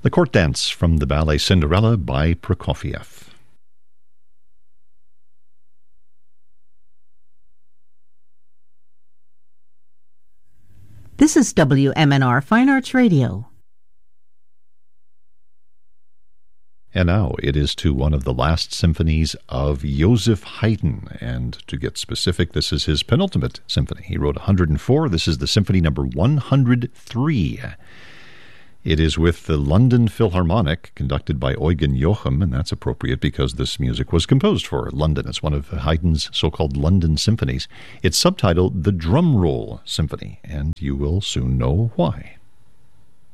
The Court Dance from the ballet Cinderella by Prokofiev. This is WMNR Fine Arts Radio. And now it is to one of the last symphonies of Joseph Haydn. And to get specific, this is his penultimate symphony. He wrote 104. This is the symphony number 103. It is with the London Philharmonic, conducted by Eugen Joachim, and that's appropriate because this music was composed for London. It's one of Haydn's so-called London symphonies. It's subtitled The Drum Roll Symphony, and you will soon know why.